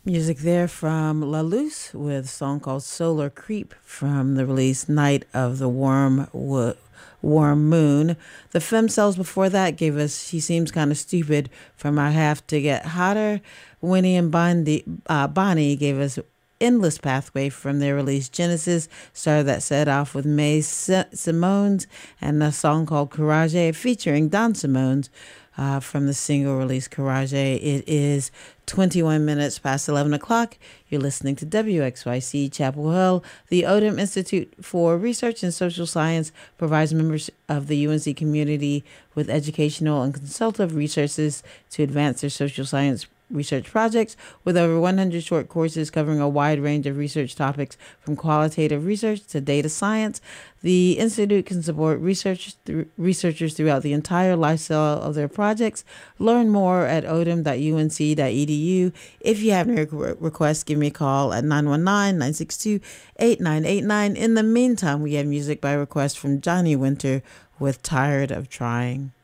Music there from La Luce with a song called Solar Creep from the release Night of the Warm Moon. The Femcells before that gave us She Seems Kind of Stupid from I Have to Get Hotter. Winnie and Bonnie gave us Endless Pathway from their release Genesis. Started that set off with May Simone's and a song called Courage featuring Don Simone's from the single release Courage. It is 21 minutes past 11 o'clock. You're listening to WXYC Chapel Hill. The Odom Institute for Research and Social Science provides members of the UNC community with educational and consultative resources to advance their social science research projects. With over 100 short courses covering a wide range of research topics from qualitative research to data science, the Institute can support researchers throughout the entire lifestyle of their projects. Learn more at odom.unc.edu. If you have any requests, give me a call at 919-962-8989. In the meantime, we have music by request from Johnny Winter with Tired of Trying.